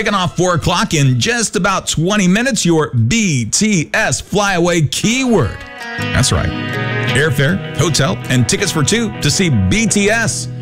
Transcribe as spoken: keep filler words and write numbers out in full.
Kicking off four o'clock in just about twenty minutes, your B T S flyaway keyword. That's right. Airfare, hotel, and tickets for two to see B T S.